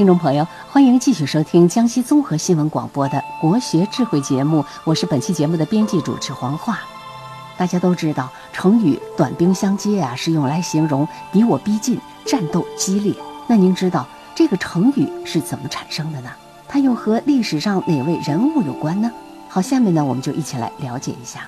听众朋友，欢迎继续收听江西综合新闻广播的国学智慧节目，我是本期节目的编辑主持黄华。大家都知道，成语短兵相接是用来形容敌我逼近、战斗激烈。那您知道这个成语是怎么产生的呢？它又和历史上哪位人物有关呢？好，下面呢我们就一起来了解一下。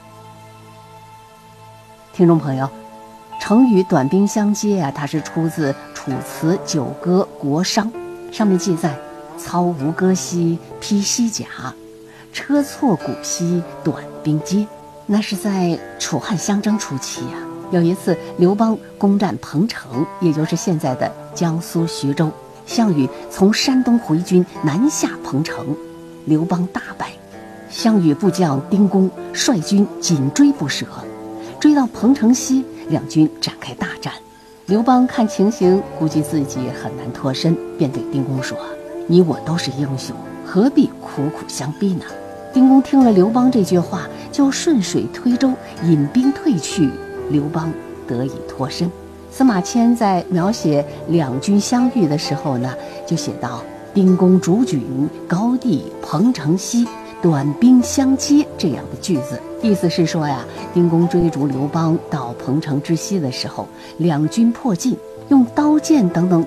听众朋友，成语短兵相接它是出自《楚辞·九歌·国殇》，上面记载：操吴戈兮，披西甲，车错鼓兮，短兵接。那是在楚汉相争初期有一次刘邦攻占彭城，也就是现在的江苏徐州，项羽从山东回军南下彭城，刘邦大败。项羽部将丁公率军紧追不舍，追到彭城西，两军展开大战。刘邦看情形，估计自己很难脱身，便对丁公说：你我都是英雄，何必苦苦相逼呢？丁公听了刘邦这句话，就顺水推舟引兵退去，刘邦得以脱身。司马迁在描写两军相遇的时候呢，就写到：丁公逐郡，高地彭城西，短兵相接，这样的句子。意思是说丁公追逐刘邦到彭城之西的时候，两军迫近，用刀剑等等